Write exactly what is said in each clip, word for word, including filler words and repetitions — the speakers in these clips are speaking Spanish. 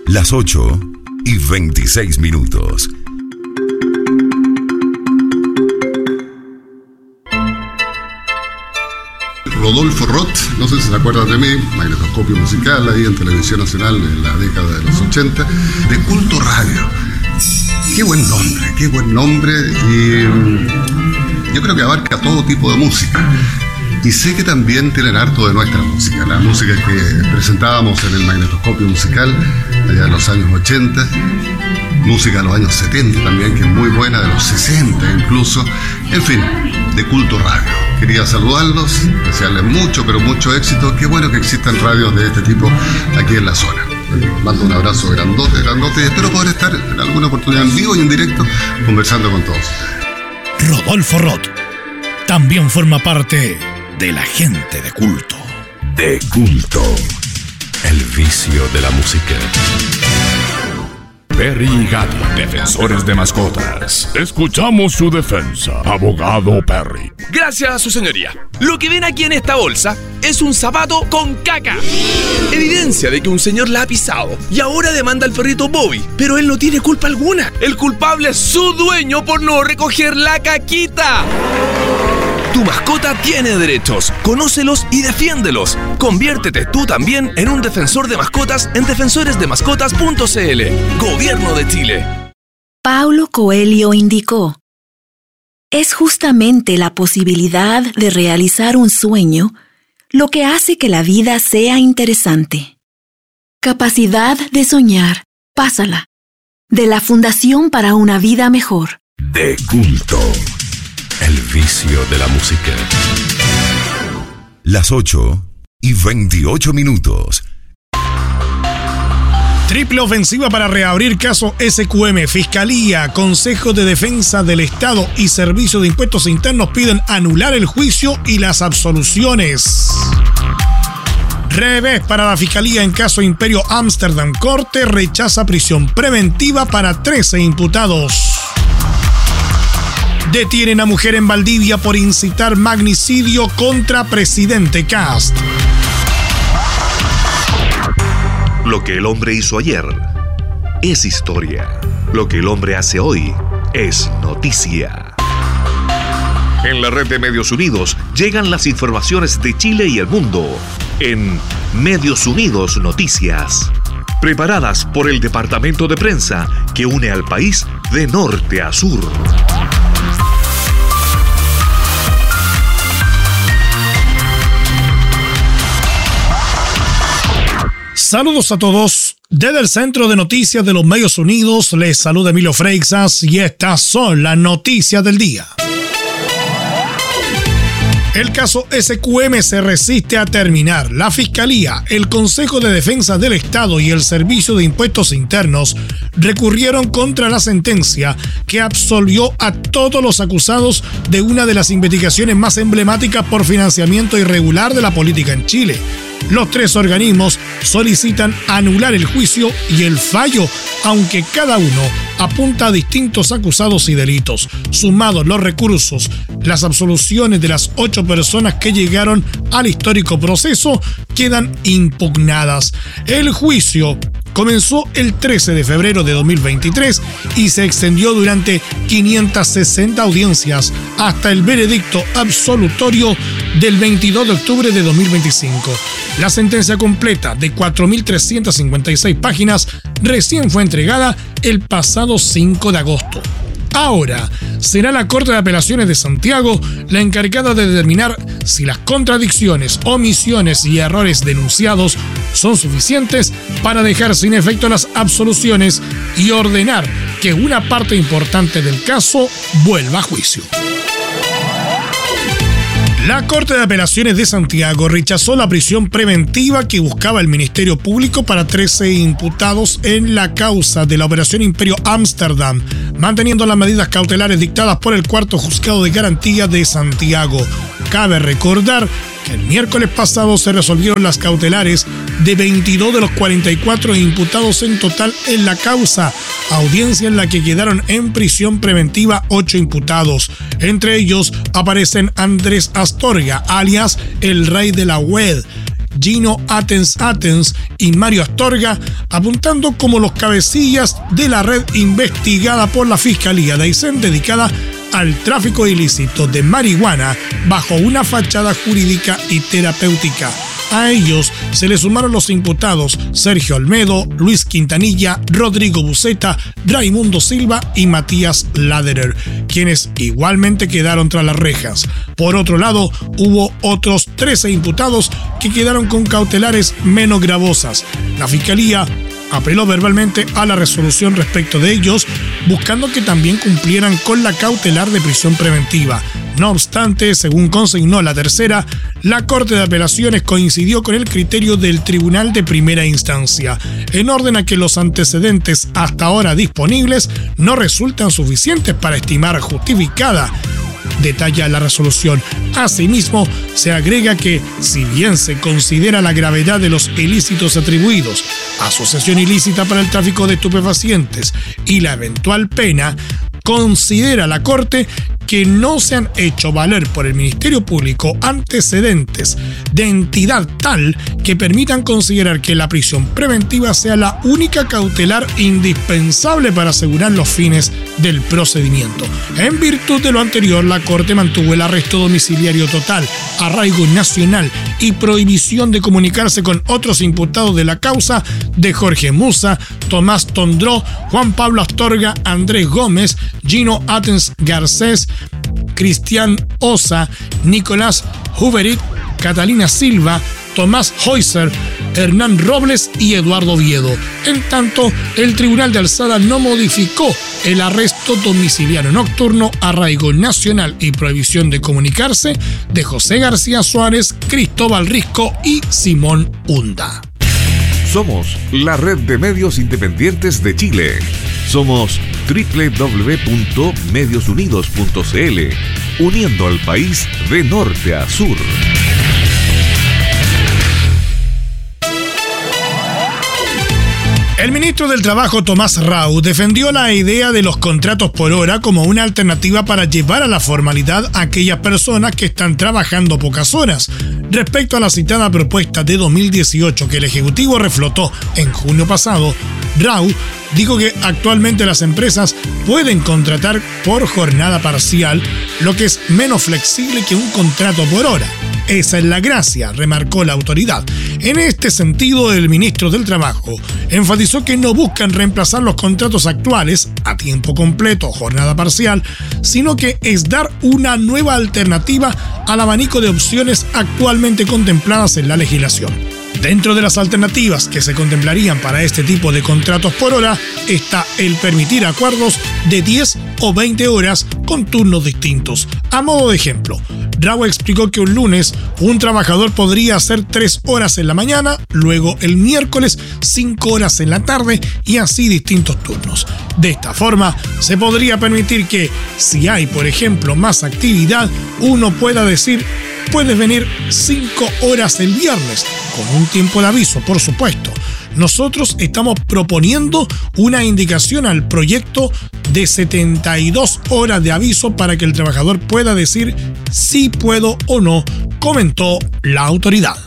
Las ocho y veintiséis minutos. Rodolfo Roth, no sé si se acuerdan de mí, magnetoscopio musical ahí en Televisión Nacional en la década de los ochenta, de Culto Radio. Qué buen nombre, qué buen nombre, y yo creo que abarca todo tipo de música. Y sé que también tienen harto de nuestra música, la música que presentábamos en el magnetoscopio musical allá en los años ochenta, música de los años setenta también, que es muy buena, de los sesenta incluso, en fin, de Culto Radio. Quería saludarlos, desearles mucho, pero mucho éxito. Qué bueno que existan radios de este tipo aquí en la zona. Mando un abrazo grandote, grandote, y espero poder estar en alguna oportunidad en vivo y en directo conversando con todos ustedes. Rodolfo Roth también forma parte de la gente de Culto. De Culto, el vicio de la música. Perry y Gatti, defensores de mascotas. Escuchamos su defensa, abogado Perry. Gracias, su señoría. Lo que ven aquí en esta bolsa es un zapato con caca. Evidencia de que un señor la ha pisado y ahora demanda al perrito Bobby, pero él no tiene culpa alguna. El culpable es su dueño por no recoger la caquita. Tu mascota tiene derechos, conócelos y defiéndelos. Conviértete tú también en un defensor de mascotas en defensores de mascotas punto c l. Gobierno de Chile. Paulo Coelho indicó: es justamente la posibilidad de realizar un sueño lo que hace que la vida sea interesante. Capacidad de soñar, pásala. De la Fundación para una Vida Mejor. De Culto, el vicio de la música. Las ocho y veintiocho minutos. Triple ofensiva para reabrir caso S Q M. Fiscalía, Consejo de Defensa del Estado y Servicio de Impuestos Internos piden anular el juicio y las absoluciones. Revés para la Fiscalía en caso Imperio Amsterdam. Corte rechaza prisión preventiva para trece imputados. Detienen a mujer en Valdivia por incitar magnicidio contra presidente Kast. Lo que el hombre hizo ayer es historia. Lo que el hombre hace hoy es noticia. En la red de Medios Unidos llegan las informaciones de Chile y el mundo en Medios Unidos Noticias, preparadas por el departamento de prensa que une al país de norte a sur. Saludos a todos. Desde el Centro de Noticias de los Medios Unidos les saluda Emilio Freixas y estas son las noticias del día. El caso S Q M se resiste a terminar. La Fiscalía, el Consejo de Defensa del Estado y el Servicio de Impuestos Internos recurrieron contra la sentencia que absolvió a todos los acusados de una de las investigaciones más emblemáticas por financiamiento irregular de la política en Chile. Los tres organismos solicitan anular el juicio y el fallo, aunque cada uno apunta a distintos acusados y delitos. Sumados los recursos, las absoluciones de las ocho personas que llegaron al histórico proceso quedan impugnadas. El juicio comenzó el trece de febrero de dos mil veintitrés y se extendió durante quinientas sesenta audiencias hasta el veredicto absolutorio del veintidós de octubre de dos mil veinticinco. La sentencia completa de cuatro mil trescientas cincuenta y seis páginas recién fue entregada el pasado cinco de agosto. Ahora, será la Corte de Apelaciones de Santiago la encargada de determinar si las contradicciones, omisiones y errores denunciados son suficientes para dejar sin efecto las absoluciones y ordenar que una parte importante del caso vuelva a juicio. La Corte de Apelaciones de Santiago rechazó la prisión preventiva que buscaba el Ministerio Público para trece imputados en la causa de la Operación Imperio Amsterdam, manteniendo las medidas cautelares dictadas por el Cuarto Juzgado de Garantía de Santiago. Cabe recordar que el miércoles pasado se resolvieron las cautelares de veintidós de los cuarenta y cuatro imputados en total en la causa, audiencia en la que quedaron en prisión preventiva ocho imputados. Entre ellos aparecen Andrés Astorga, alias el Rey de la Web, Gino Atens Atens y Mario Astorga, apuntando como los cabecillas de la red investigada por la Fiscalía de Aysén dedicada al tráfico ilícito de marihuana bajo una fachada jurídica y terapéutica. A ellos se le sumaron los imputados Sergio Olmedo, Luis Quintanilla, Rodrigo Buceta, Raimundo Silva y Matías Laderer, quienes igualmente quedaron tras las rejas. Por otro lado, hubo otros trece imputados que quedaron con cautelares menos gravosas. La Fiscalía apeló verbalmente a la resolución respecto de ellos, buscando que también cumplieran con la cautelar de prisión preventiva. No obstante, según consignó la tercera, la Corte de Apelaciones coincidió con el criterio del Tribunal de Primera Instancia, en orden a que los antecedentes hasta ahora disponibles no resultan suficientes para estimar justificada, detalla la resolución. Asimismo, se agrega que, si bien se considera la gravedad de los ilícitos atribuidos, asociación ilícita para el tráfico de estupefacientes y la eventual pena, considera la Corte que no se han hecho valer por el Ministerio Público antecedentes de entidad tal que permitan considerar que la prisión preventiva sea la única cautelar indispensable para asegurar los fines del procedimiento. En virtud de lo anterior, la Corte mantuvo el arresto domiciliario total, arraigo nacional y prohibición de comunicarse con otros imputados de la causa de Jorge Musa, Tomás Tondró, Juan Pablo Astorga, Andrés Gómez, Gino Atens Garcés, Cristian Osa, Nicolás Huberit, Catalina Silva, Tomás Heuser, Hernán Robles y Eduardo Oviedo. En tanto, el Tribunal de Alzada no modificó el arresto domiciliario nocturno, arraigo nacional y prohibición de comunicarse de José García Suárez, Cristóbal Risco y Simón Hunda. Somos la red de medios independientes de Chile. Somos doble u doble u doble u punto medios unidos punto c l, uniendo al país de norte a sur. El ministro del Trabajo, Tomás Rau, defendió la idea de los contratos por hora como una alternativa para llevar a la formalidad a aquellas personas que están trabajando pocas horas. Respecto a la citada propuesta de dos mil dieciocho que el Ejecutivo reflotó en junio pasado, Rau dijo que actualmente las empresas pueden contratar por jornada parcial, lo que es menos flexible que un contrato por hora. Esa es la gracia, remarcó la autoridad. En este sentido, el ministro del Trabajo enfatizó que no buscan reemplazar los contratos actuales a tiempo completo o jornada parcial, sino que es dar una nueva alternativa al abanico de opciones actualmente contempladas en la legislación. Dentro de las alternativas que se contemplarían para este tipo de contratos por hora está el permitir acuerdos de diez o veinte horas con turnos distintos. A modo de ejemplo, Rau explicó que un lunes un trabajador podría hacer tres horas en la mañana, luego el miércoles cinco horas en la tarde y así distintos turnos. De esta forma, se podría permitir que, si hay, por ejemplo, más actividad, uno pueda decir: puedes venir cinco horas el viernes, con un tiempo de aviso, por supuesto. Nosotros estamos proponiendo una indicación al proyecto de setenta y dos horas de aviso para que el trabajador pueda decir si puedo o no, comentó la autoridad.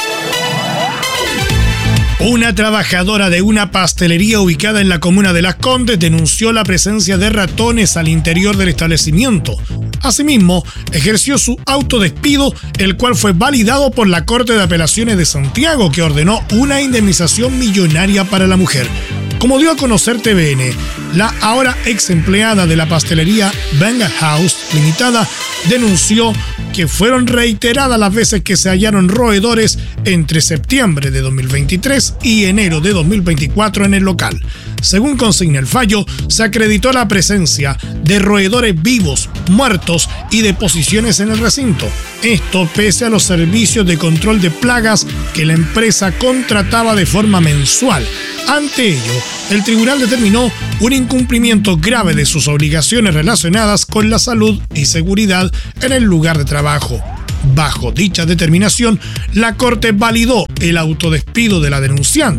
Una trabajadora de una pastelería ubicada en la comuna de Las Condes denunció la presencia de ratones al interior del establecimiento. Asimismo, ejerció su autodespido, el cual fue validado por la Corte de Apelaciones de Santiago, que ordenó una indemnización millonaria para la mujer. Como dio a conocer T V N, la ahora ex empleada de la pastelería Venga House Limitada denunció que fueron reiteradas las veces que se hallaron roedores entre septiembre de dos mil veintitrés y enero de dos mil veinticuatro en el local. Según consigna el fallo, se acreditó la presencia de roedores vivos, muertos y deposiciones en el recinto. Esto pese a los servicios de control de plagas que la empresa contrataba de forma mensual. Ante ello, el tribunal determinó un incumplimiento grave de sus obligaciones relacionadas con la salud y seguridad en el lugar de trabajo. Bajo dicha determinación, la Corte validó el autodespido de la denunciante.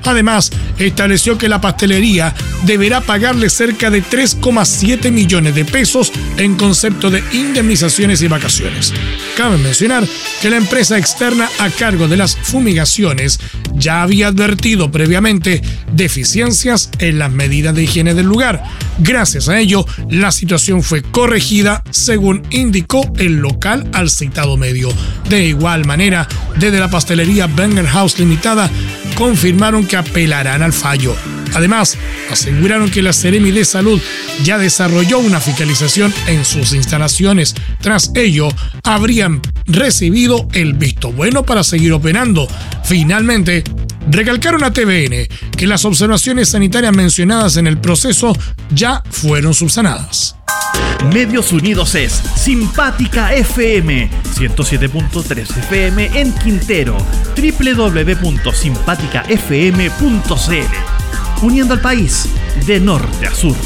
Además, estableció que la pastelería deberá pagarle cerca de tres coma siete millones de pesos en concepto de indemnizaciones y vacaciones. Cabe mencionar que la empresa externa a cargo de las fumigaciones ya había advertido previamente deficiencias en las medidas de higiene del lugar. Gracias a ello, la situación fue corregida, según indicó el local al citado medio. De igual manera, desde la pastelería Wenger House Limitada confirmaron que apelarán al fallo. Además, aseguraron que la Seremi de Salud ya desarrolló una fiscalización en sus instalaciones. Tras ello, habrían recibido el visto bueno para seguir operando. Finalmente, recalcaron a T V N que las observaciones sanitarias mencionadas en el proceso ya fueron subsanadas. Medios Unidos es Simpática F M, ciento siete punto tres F M en Quintero, doble u doble u doble u punto simpática f m punto c l, uniendo al país de norte a sur.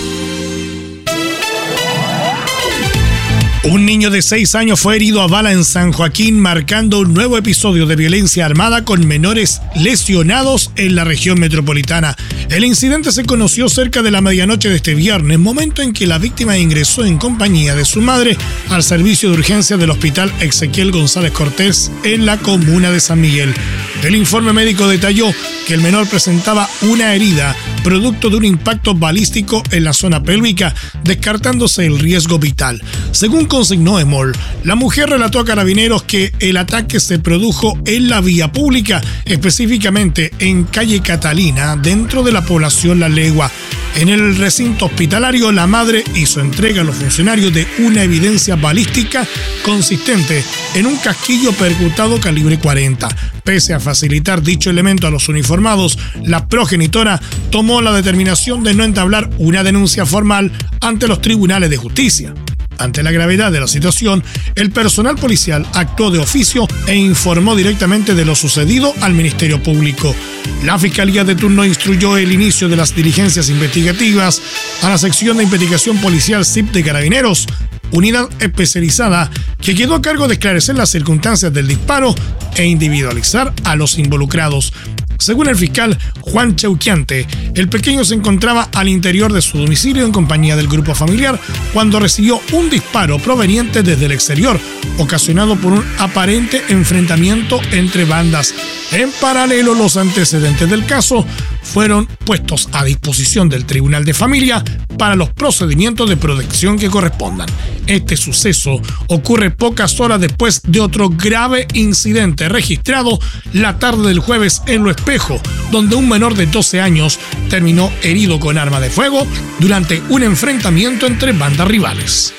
Un niño de seis años fue herido a bala en San Joaquín, marcando un nuevo episodio de violencia armada con menores lesionados en la región metropolitana. El incidente se conoció cerca de la medianoche de este viernes, momento en que la víctima ingresó en compañía de su madre al servicio de urgencia del Hospital Ezequiel González Cortés en la comuna de San Miguel. El informe médico detalló que el menor presentaba una herida producto de un impacto balístico en la zona pélvica, descartándose el riesgo vital. Según consignó EMOL, la mujer relató a Carabineros que el ataque se produjo en la vía pública, específicamente en calle Catalina, dentro de la población La Legua. En el recinto hospitalario, la madre hizo entrega a los funcionarios de una evidencia balística consistente en un casquillo percutado calibre cuarenta. Pese a facilitar dicho elemento a los uniformados, la progenitora tomó la determinación de no entablar una denuncia formal ante los tribunales de justicia. Ante la gravedad de la situación, el personal policial actuó de oficio e informó directamente de lo sucedido al Ministerio Público. La Fiscalía de turno instruyó el inicio de las diligencias investigativas a la sección de investigación policial S I P de Carabineros, unidad especializada que quedó a cargo de esclarecer las circunstancias del disparo e individualizar a los involucrados. Según el fiscal Juan Cheuquiante, el pequeño se encontraba al interior de su domicilio en compañía del grupo familiar cuando recibió un disparo proveniente desde el exterior, ocasionado por un aparente enfrentamiento entre bandas. En paralelo, los antecedentes del caso fueron puestos a disposición del Tribunal de Familia para los procedimientos de protección que correspondan. Este suceso ocurre pocas horas después de otro grave incidente registrado la tarde del jueves en Lo Espejo, donde un menor de doce años terminó herido con arma de fuego durante un enfrentamiento entre bandas rivales.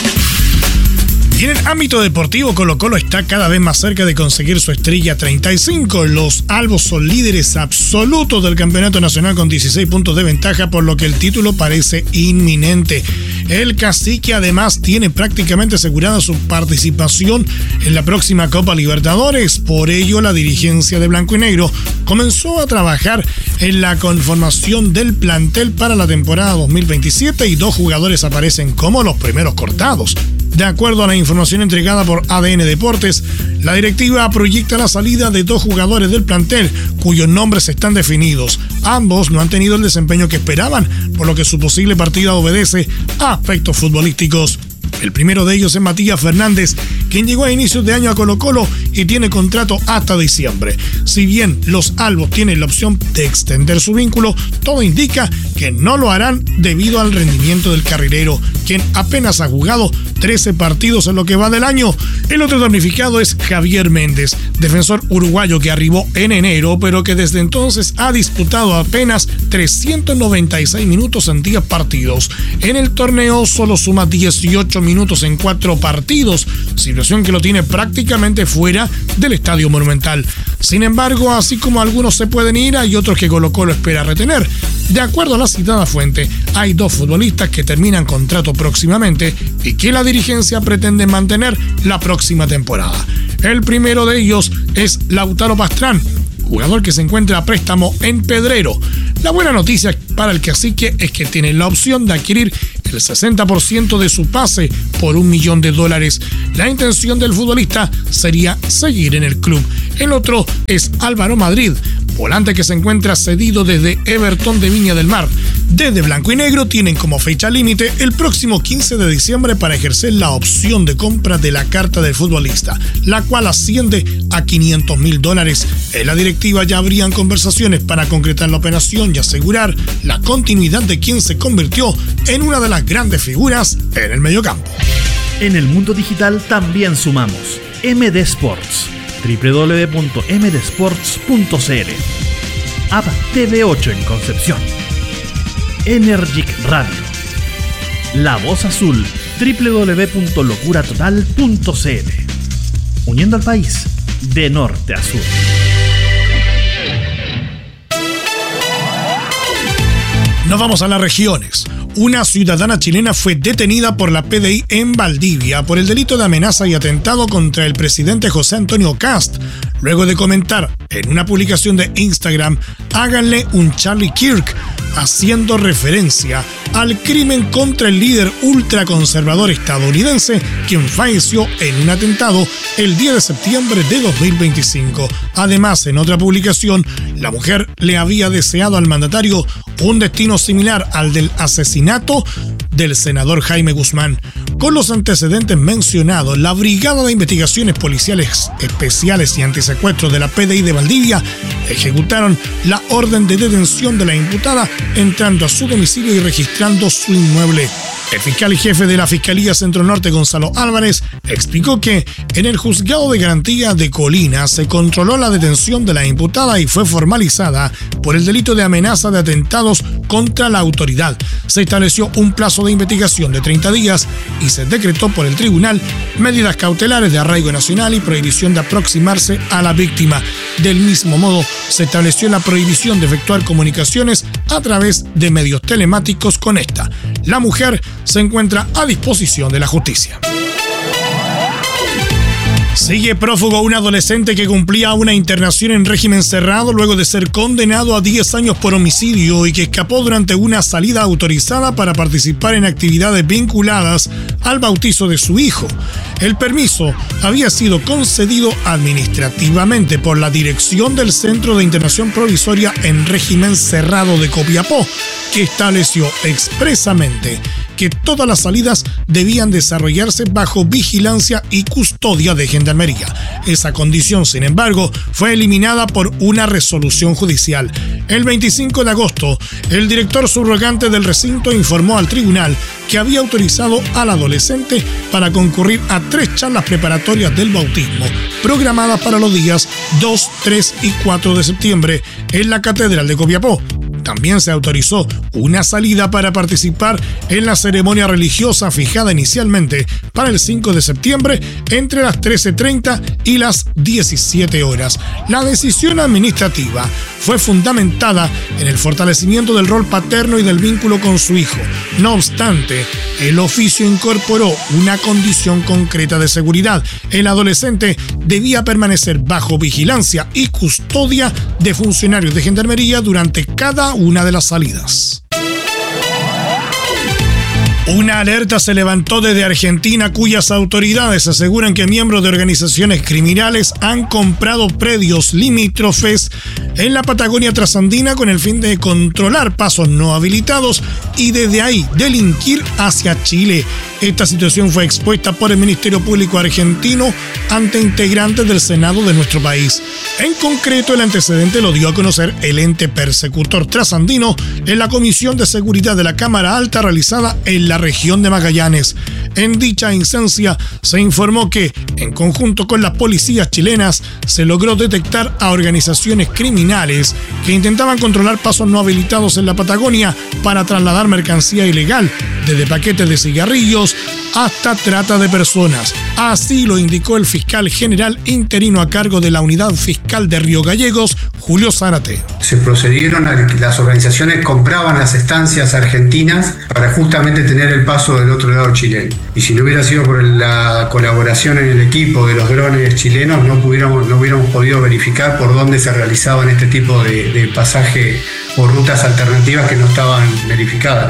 Y en el ámbito deportivo, Colo-Colo está cada vez más cerca de conseguir su estrella treinta y cinco. Los albos son líderes absolutos del campeonato nacional con dieciséis puntos de ventaja, por lo que el título parece inminente. El Cacique además tiene prácticamente asegurada su participación en la próxima Copa Libertadores. Por ello, la dirigencia de Blanco y Negro comenzó a trabajar en la conformación del plantel para la temporada dos mil veintisiete y dos jugadores aparecen como los primeros cortados. De acuerdo a la información entregada por A D N Deportes, la directiva proyecta la salida de dos jugadores del plantel cuyos nombres están definidos. Ambos no han tenido el desempeño que esperaban, por lo que su posible partida obedece a aspectos futbolísticos. El primero de ellos es Matías Fernández, quien llegó a inicios de año a Colo-Colo y tiene contrato hasta diciembre. Si bien los albos tienen la opción de extender su vínculo, todo indica que no lo harán debido al rendimiento del carrilero, quien apenas ha jugado trece partidos en lo que va del año. El otro damnificado es Javier Méndez, defensor uruguayo que arribó en enero, pero que desde entonces ha disputado apenas trescientos noventa y seis minutos en diez partidos. En el torneo solo suma dieciocho minutos en cuatro partidos, situación que lo tiene prácticamente fuera del Estadio Monumental. Sin embargo, así como algunos se pueden ir, hay otros que Colo-Colo espera retener. De acuerdo a la citada fuente, hay dos futbolistas que terminan contrato próximamente y que la dirigencia pretende mantener la próxima temporada. El primero de ellos es Lautaro Pastrán, jugador que se encuentra a préstamo en Pedrero. La buena noticia para el Cacique es que tiene la opción de adquirir el sesenta por ciento de su pase por un millón de dólares. La intención del futbolista sería seguir en el club. El otro es Álvaro Madrid, volante que se encuentra cedido desde Everton de Viña del Mar. Desde Blanco y Negro tienen como fecha límite el próximo quince de diciembre para ejercer la opción de compra de la carta del futbolista, la cual asciende a quinientos mil dólares. En la directiva ya habrían conversaciones para concretar la operación y asegurar la continuidad de quien se convirtió en una de las grandes figuras en el mediocampo. En el mundo digital también sumamos M D Sports, doble u doble u doble u punto m d sports punto c l, App T V ocho en Concepción, Energic Radio, La Voz Azul, doble u doble u doble u punto locura total punto c l, uniendo al país de norte a sur. Nos vamos a las regiones. Una ciudadana chilena fue detenida por la P D I en Valdivia por el delito de amenaza y atentado contra el presidente José Antonio Kast, luego de comentar en una publicación de Instagram: háganle un Charlie Kirk, haciendo referencia al crimen contra el líder ultraconservador estadounidense, quien falleció en un atentado el diez de septiembre de dos mil veinticinco. Además, en otra publicación, la mujer le había deseado al mandatario un destino similar al del asesinato del senador Jaime Guzmán. Con los antecedentes mencionados, la Brigada de Investigaciones Policiales Especiales y Antisecuestros de la P D I de Valdivia ejecutaron la orden de detención de la imputada, entrando a su domicilio y registrando su inmueble. El fiscal y jefe de la Fiscalía Centro Norte, Gonzalo Álvarez, explicó que en el Juzgado de Garantía de Colina se controló la detención de la imputada y fue formalizada por el delito de amenaza de atentados contra la autoridad. Se estableció un plazo de investigación de treinta días y se decretó por el tribunal medidas cautelares de arraigo nacional y prohibición de aproximarse a la víctima. Del mismo modo, se estableció la prohibición de efectuar comunicaciones a través de medios telemáticos con esta. La mujer se encuentra a disposición de la justicia. Sigue prófugo un adolescente que cumplía una internación en régimen cerrado luego de ser condenado a diez años por homicidio y que escapó durante una salida autorizada para participar en actividades vinculadas al bautizo de su hijo. El permiso había sido concedido administrativamente por la dirección del Centro de Internación Provisoria en régimen cerrado de Copiapó, que estableció expresamente que todas las salidas debían desarrollarse bajo vigilancia y custodia de Gendarmería. Esa condición, sin embargo, fue eliminada por una resolución judicial. El veinticinco de agosto, el director subrogante del recinto informó al tribunal que había autorizado al adolescente para concurrir a tres charlas preparatorias del bautismo, programadas para los días dos, tres y cuatro de septiembre en la Catedral de Copiapó. También se autorizó una salida para participar en la ceremonia religiosa fijada inicialmente para el cinco de septiembre entre las trece treinta y las diecisiete horas. La decisión administrativa fue fundamentada en el fortalecimiento del rol paterno y del vínculo con su hijo. No obstante, el oficio incorporó una condición concreta de seguridad. El adolescente debía permanecer bajo vigilancia y custodia de funcionarios de Gendarmería durante cada una de las salidas. Una alerta se levantó desde Argentina, cuyas autoridades aseguran que miembros de organizaciones criminales han comprado predios limítrofes en la Patagonia trasandina con el fin de controlar pasos no habilitados y desde ahí delinquir hacia Chile. Esta situación fue expuesta por el Ministerio Público argentino ante integrantes del Senado de nuestro país. En concreto, el antecedente lo dio a conocer el ente persecutor trasandino en la Comisión de Seguridad de la Cámara Alta realizada en la región de Magallanes. En dicha instancia se informó que, en conjunto con las policías chilenas, se logró detectar a organizaciones criminales que intentaban controlar pasos no habilitados en la Patagonia para trasladar mercancía ilegal, desde paquetes de cigarrillos hasta trata de personas. Así lo indicó el fiscal general interino a cargo de la Unidad Fiscal de Río Gallegos, Julio Zárate. Se procedieron a que las organizaciones compraban las estancias argentinas para justamente tener el paso del otro lado chileno. Y si no hubiera sido por la colaboración en el equipo de los drones chilenos, no, pudiéramos, no hubiéramos podido verificar por dónde se realizaban este tipo de, de pasaje o rutas alternativas que no estaban verificadas, ¿no?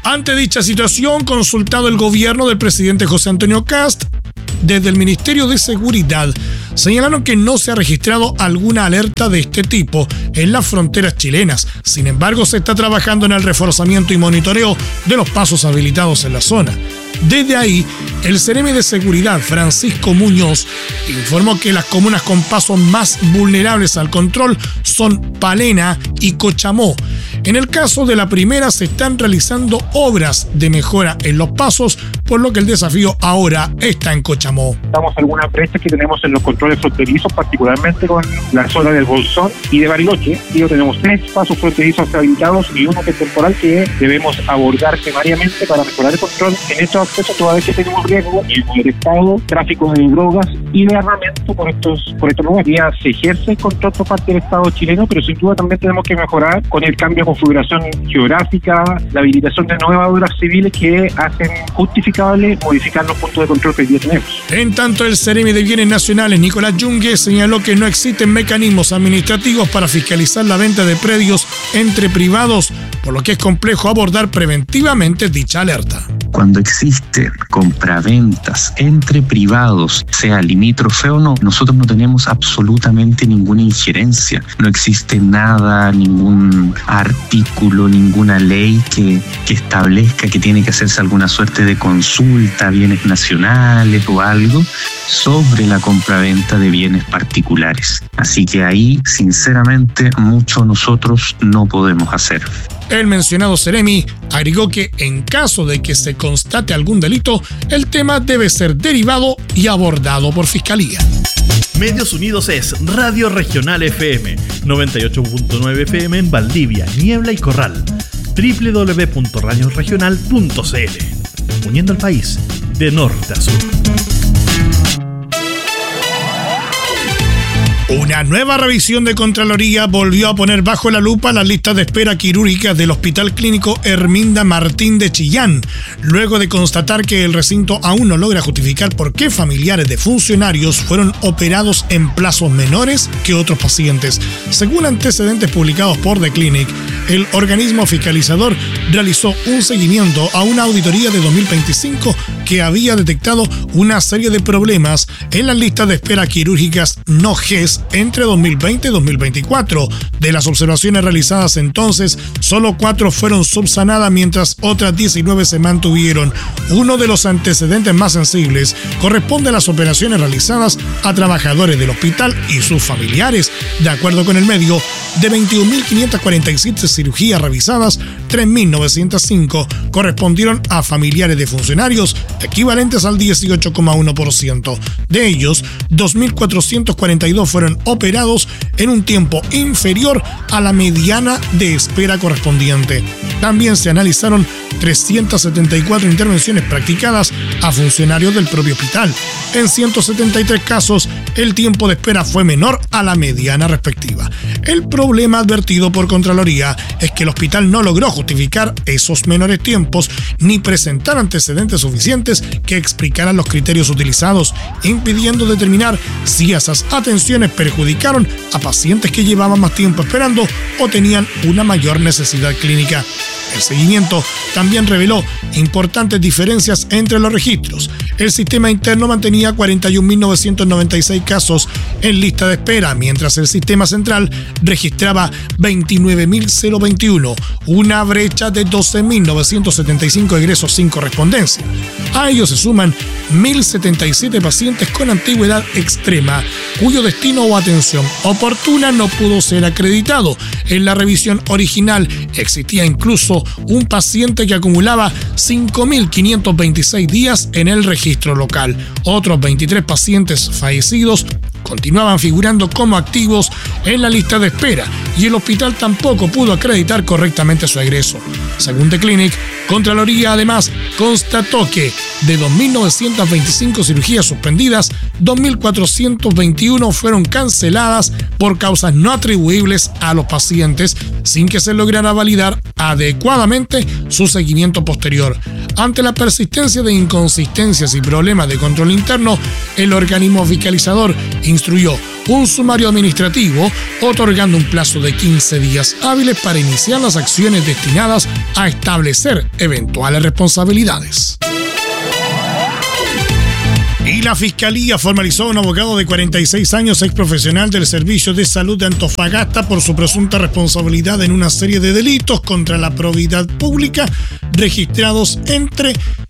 Ante dicha situación, consultado el gobierno del presidente José Antonio Kast, desde el Ministerio de Seguridad señalaron que no se ha registrado alguna alerta de este tipo en las fronteras chilenas. Sin embargo, se está trabajando en el reforzamiento y monitoreo de los pasos habilitados en la zona. Desde ahí, el Ceremi de Seguridad, Francisco Muñoz, informó que las comunas con pasos más vulnerables al control son Palena y Cochamó. En el caso de la primera, se están realizando obras de mejora en los pasos, por lo que el desafío ahora está en Cochamó. Estamos algunas brechas que tenemos en los controles fronterizos, particularmente con la zona del Bolsón y de Bariloche. Y tenemos tres pasos fronterizos habilitados y uno que es temporal que debemos abordar primariamente para mejorar el control en estos accesos, toda vez que tenemos riesgo y hemos detectado tráfico de drogas y de armamento por estos por estos lugares. Ya se ejerce el control por parte del Estado chileno, pero sin duda también tenemos que mejorar con el cambio de configuración geográfica, la habilitación de nuevas obras civiles que hacen justificable modificar los puntos de control que hoy día tenemos. En tanto, el Ceremi de Bienes Nacionales, Nicolás Yungue, señaló que no existen mecanismos administrativos para fiscalizar la venta de predios entre privados, por lo que es complejo abordar preventivamente dicha alerta. Cuando existen compraventas entre privados, sea limítrofe o no, nosotros no tenemos absolutamente ninguna injerencia. No existe nada, ningún artículo, ninguna ley que, que establezca que tiene que hacerse alguna suerte de consulta a bienes nacionales o algo sobre la compraventa de bienes particulares. Así que ahí, sinceramente, mucho nosotros no podemos hacer. El mencionado Ceremi agregó que en caso de que se constate algún delito, el tema debe ser derivado y abordado por Fiscalía. Medios Unidos es Radio Regional F M, noventa y ocho punto nueve F M en Valdivia, Niebla y Corral, doble u doble u doble u punto radio regional punto c l, uniendo al país de norte a sur. Una nueva revisión de Contraloría volvió a poner bajo la lupa las listas de espera quirúrgicas del Hospital Clínico Herminda Martín de Chillán, luego de constatar que el recinto aún no logra justificar por qué familiares de funcionarios fueron operados en plazos menores que otros pacientes. Según antecedentes publicados por The Clinic, el organismo fiscalizador realizó un seguimiento a una auditoría de dos mil veinticinco que había detectado una serie de problemas en las listas de espera quirúrgicas no G E S entre dos mil veinte y dos mil veinticuatro. De las observaciones realizadas entonces, solo cuatro fueron subsanadas, mientras otras diecinueve se mantuvieron. Uno de los antecedentes más sensibles corresponde a las operaciones realizadas a trabajadores del hospital y sus familiares. De acuerdo con el medio, de veintiún mil quinientas cuarenta y siete cirugías revisadas, tres mil novecientos cinco correspondieron a familiares de funcionarios, equivalentes al dieciocho coma uno por ciento. De ellos, dos mil cuatrocientos cuarenta y dos fueron operados en un tiempo inferior a la mediana de espera correspondiente. También se analizaron trescientas setenta y cuatro intervenciones practicadas a funcionarios del propio hospital. En ciento setenta y tres casos, el tiempo de espera fue menor a la mediana respectiva. El problema advertido por Contraloría es que el hospital no logró justificar esos menores tiempos ni presentar antecedentes suficientes que explicaran los criterios utilizados, impidiendo determinar si esas atenciones perjudicaron a pacientes que llevaban más tiempo esperando o tenían una mayor necesidad clínica. El seguimiento también reveló importantes diferencias entre los registros. El sistema interno mantenía cuarenta y un mil novecientos noventa y seis casos en lista de espera, mientras el sistema central registraba veintinueve mil veintiuno, una brecha de doce mil novecientos setenta y cinco egresos sin correspondencia. A ellos se suman mil setenta y siete pacientes con antigüedad extrema, cuyo destino o atención oportuna no pudo ser acreditado. En la revisión original existía incluso un paciente que acumulaba cinco mil quinientos veintiséis días en el registro local. Otros veintitrés pacientes fallecidos continuaban figurando como activos en la lista de espera y el hospital tampoco pudo acreditar correctamente su egreso. Según The Clinic, Contraloría además constató que de dos mil novecientas veinticinco cirugías suspendidas, dos mil cuatrocientas veintiuno fueron canceladas por causas no atribuibles a los pacientes, sin que se lograra validar adecuadamente su seguimiento posterior. Ante la persistencia de inconsistencias y problemas de control interno, el organismo fiscalizador instruyó un sumario administrativo, otorgando un plazo de quince días hábiles para iniciar las acciones destinadas a establecer eventuales responsabilidades. Y la Fiscalía formalizó a un abogado de cuarenta y seis años, ex profesional del Servicio de Salud de Antofagasta, por su presunta responsabilidad en una serie de delitos contra la probidad pública registrados entre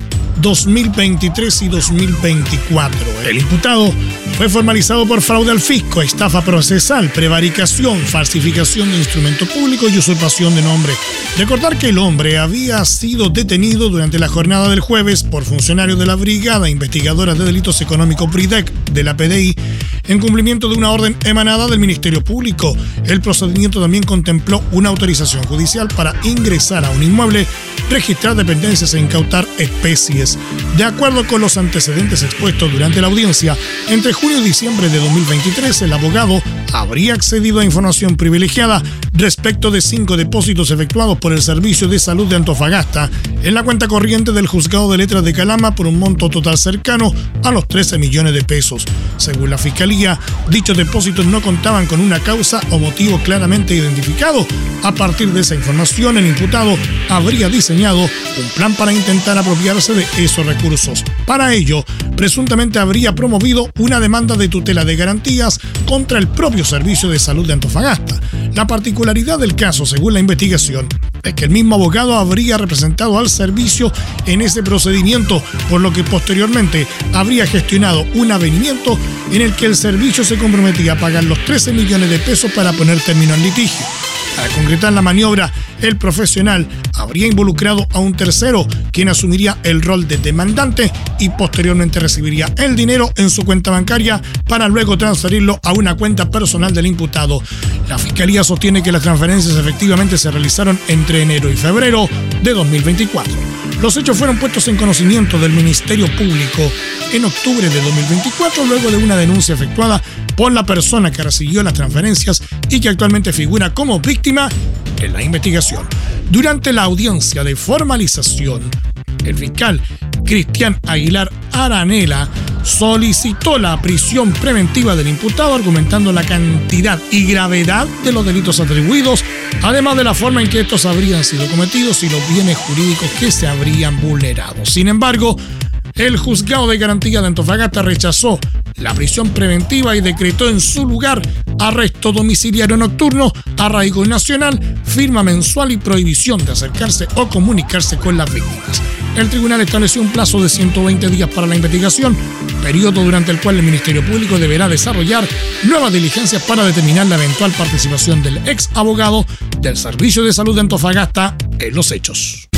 dos mil veintitrés y dos mil veinticuatro. El imputado fue formalizado por fraude al fisco, estafa procesal, prevaricación, falsificación de instrumento público y usurpación de nombre. Recordar que el hombre había sido detenido durante la jornada del jueves por funcionarios de la Brigada Investigadora de Delitos Económicos BRIDEC de la P D I en cumplimiento de una orden emanada del Ministerio Público. El procedimiento también contempló una autorización judicial para ingresar a un inmueble, registrar dependencias e incautar especies. De acuerdo con los antecedentes expuestos durante la audiencia, entre junio y diciembre de dos mil veintitrés, el abogado habría accedido a información privilegiada respecto de cinco depósitos efectuados por el Servicio de Salud de Antofagasta en la cuenta corriente del Juzgado de Letras de Calama por un monto total cercano a los trece millones de pesos. Según la Fiscalía, dichos depósitos no contaban con una causa o motivo claramente identificado. A partir de esa información, el imputado habría diseñado un plan para intentar apropiarse de esos recursos. Para ello, presuntamente habría promovido una demanda de tutela de garantías contra el propio Servicio de Salud de Antofagasta. La particularidad del caso, según la investigación, es que el mismo abogado habría representado al servicio en ese procedimiento, por lo que posteriormente habría gestionado un avenimiento en el que el servicio se comprometía a pagar los trece millones de pesos para poner término al litigio. Para concretar la maniobra, el profesional habría involucrado a un tercero, quien asumiría el rol de demandante y posteriormente recibiría el dinero en su cuenta bancaria para luego transferirlo a una cuenta personal del imputado. La Fiscalía sostiene que las transferencias efectivamente se realizaron entre enero y febrero de dos mil veinticuatro. Los hechos fueron puestos en conocimiento del Ministerio Público en octubre de dos mil veinticuatro, luego de una denuncia efectuada por la persona que recibió las transferencias y que actualmente figura como víctima en la investigación. Durante la audiencia de formalización, el fiscal Cristian Aguilar Aranela solicitó la prisión preventiva del imputado, argumentando la cantidad y gravedad de los delitos atribuidos, además de la forma en que estos habrían sido cometidos y los bienes jurídicos que se habrían vulnerado. Sin embargo, el Juzgado de Garantía de Antofagasta rechazó la prisión preventiva y decretó en su lugar arresto domiciliario nocturno, arraigo nacional, firma mensual y prohibición de acercarse o comunicarse con las víctimas. El tribunal estableció un plazo de ciento veinte días para la investigación, periodo durante el cual el Ministerio Público deberá desarrollar nuevas diligencias para determinar la eventual participación del ex abogado del Servicio de Salud de Antofagasta en los hechos.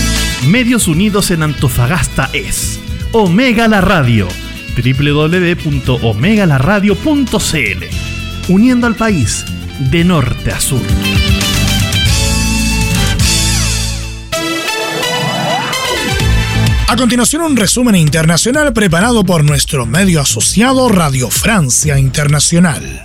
Medios Unidos en Antofagasta es Omega La Radio, doble u doble u doble u punto omega la radio punto c l, uniendo al país de norte a sur. A continuación, un resumen internacional preparado por nuestro medio asociado Radio Francia Internacional.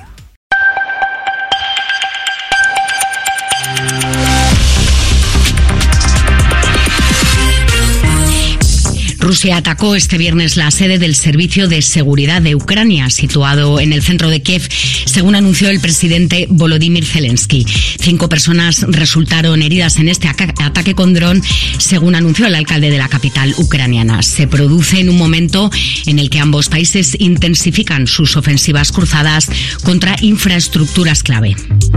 Rusia atacó este viernes la sede del Servicio de Seguridad de Ucrania, situado en el centro de Kiev, según anunció el presidente Volodymyr Zelensky. Cinco personas resultaron heridas en este ataque con dron, según anunció el alcalde de la capital ucraniana. Se produce en un momento en el que ambos países intensifican sus ofensivas cruzadas contra infraestructuras clave.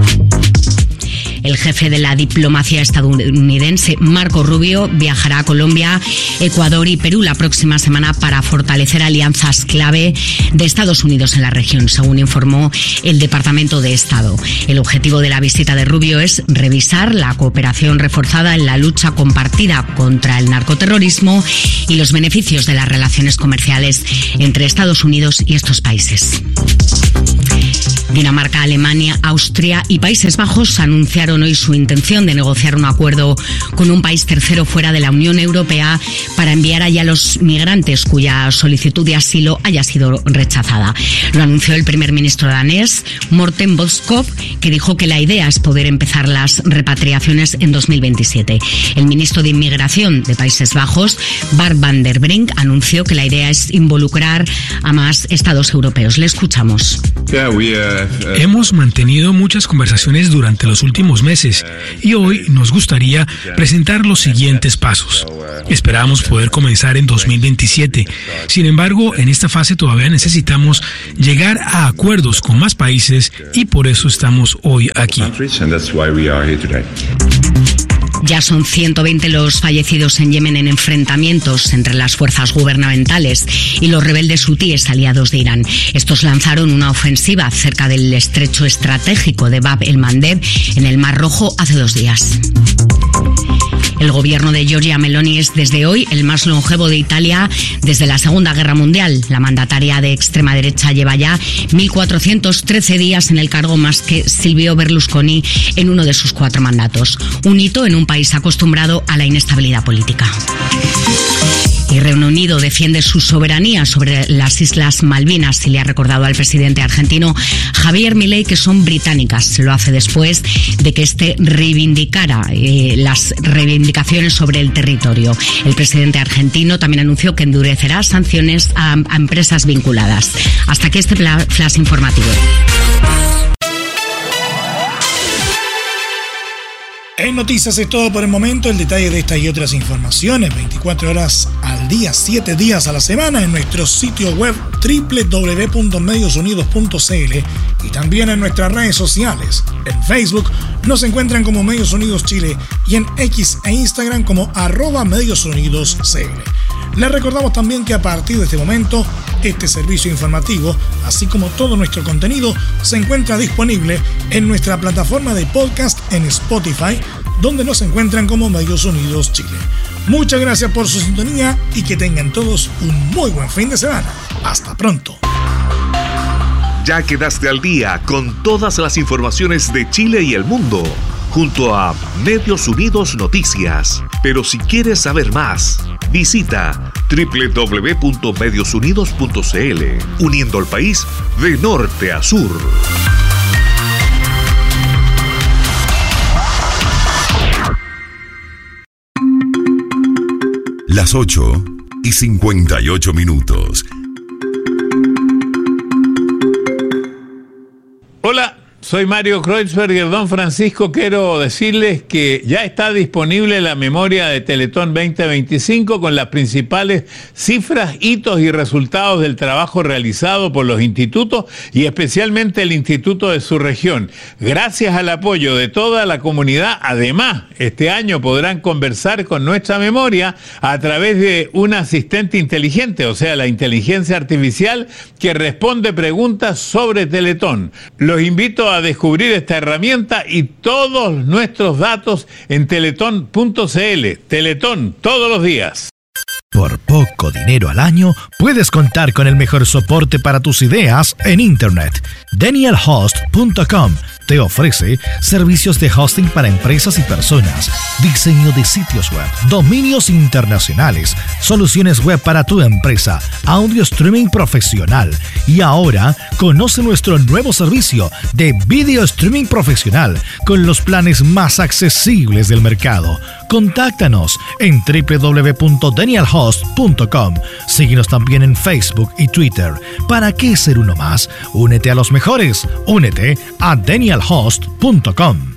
El jefe de la diplomacia estadounidense, Marco Rubio, viajará a Colombia, Ecuador y Perú la próxima semana para fortalecer alianzas clave de Estados Unidos en la región, según informó el Departamento de Estado. El objetivo de la visita de Rubio es revisar la cooperación reforzada en la lucha compartida contra el narcoterrorismo y los beneficios de las relaciones comerciales entre Estados Unidos y estos países. Dinamarca, Alemania, Austria y Países Bajos anunciaron hoy su intención de negociar un acuerdo con un país tercero fuera de la Unión Europea para enviar allá a los migrantes cuya solicitud de asilo haya sido rechazada. Lo anunció el primer ministro danés, Morten Bødskov, que dijo que la idea es poder empezar las repatriaciones en dos mil veintisiete. El ministro de Inmigración de Países Bajos, Bart van der Brink, anunció que la idea es involucrar a más estados europeos. Le escuchamos. Hemos mantenido muchas conversaciones durante los últimos meses y hoy nos gustaría presentar los siguientes pasos. Esperamos poder comenzar en dos mil veintisiete. Sin embargo, en esta fase todavía necesitamos llegar a acuerdos con más países y por eso estamos hoy aquí. Ya son ciento veinte los fallecidos en Yemen en enfrentamientos entre las fuerzas gubernamentales y los rebeldes hutíes aliados de Irán. Estos lanzaron una ofensiva cerca del estrecho estratégico de Bab el-Mandeb en el Mar Rojo hace dos días. El gobierno de Giorgia Meloni es desde hoy el más longevo de Italia desde la Segunda Guerra Mundial. La mandataria de extrema derecha lleva ya mil cuatrocientos trece días en el cargo, más que Silvio Berlusconi en uno de sus cuatro mandatos. Un hito en un país acostumbrado a la inestabilidad política. Y Reino Unido defiende su soberanía sobre las Islas Malvinas y le ha recordado al presidente argentino Javier Milei que son británicas. Lo hace después de que éste reivindicara eh, las reivindicaciones sobre el territorio. El presidente argentino también anunció que endurecerá sanciones a, a empresas vinculadas. Hasta aquí este flash informativo. En Noticias es todo por el momento. El detalle de estas y otras informaciones veinticuatro horas al día, siete días a la semana en nuestro sitio web doble u doble u doble u punto medios unidos punto c l y también en nuestras redes sociales. En Facebook nos encuentran como Medios Unidos Chile y en X e Instagram como arroba Medios Unidos C L. Les recordamos también que a partir de este momento, este servicio informativo, así como todo nuestro contenido, se encuentra disponible en nuestra plataforma de podcast en Spotify, donde nos encuentran como Medios Unidos Chile. Muchas gracias por su sintonía y que tengan todos un muy buen fin de semana. Hasta pronto. Ya quedaste al día con todas las informaciones de Chile y el mundo, junto a Medios Unidos Noticias. Pero si quieres saber más, visita doble u doble u doble u punto medios unidos punto c l, uniendo al país de norte a sur. Las ocho y cincuenta y ocho minutos. Hola, soy Mario Kreuzberger. Don Francisco, quiero decirles que ya está disponible la memoria de Teletón veinte veinticinco con las principales cifras, hitos y resultados del trabajo realizado por los institutos y especialmente el instituto de su región. Gracias al apoyo de toda la comunidad, además, este año podrán conversar con nuestra memoria a través de un asistente inteligente, o sea, la inteligencia artificial que responde preguntas sobre Teletón. Los invito a a descubrir esta herramienta y todos nuestros datos en teletón punto c l. Teletón, todos los días. Por poco dinero al año, puedes contar con el mejor soporte para tus ideas en Internet. Daniel Host punto com te ofrece servicios de hosting para empresas y personas, diseño de sitios web, dominios internacionales, soluciones web para tu empresa, audio streaming profesional. Y ahora, conoce nuestro nuevo servicio de video streaming profesional con los planes más accesibles del mercado. Contáctanos en doble u doble u doble u punto daniel host punto com. Síguenos también en Facebook y Twitter. ¿Para qué ser uno más? Únete a los mejores. Únete a daniel host punto com.